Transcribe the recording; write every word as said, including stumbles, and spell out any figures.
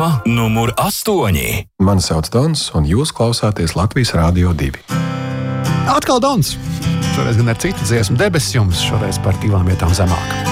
Numur astoņi. Mani sauc Dons, un jūs klausāties Latvijas Rādio divi. Atkal Dons. Šoreiz gan ar citu dziesmu, Debesis jums, šoreiz par divām vietām zemāk.